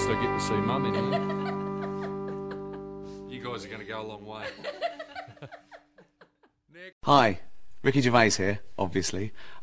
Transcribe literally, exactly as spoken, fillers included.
least I get to see Mum anyway. You guys are going to go a long way. Hi, Ricky Gervais here, obviously.